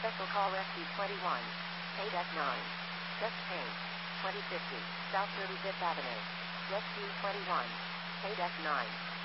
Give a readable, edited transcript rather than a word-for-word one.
Special call SC21. Paid F9. Just paid. 2050. South 35th Avenue. SC21. Paid F9.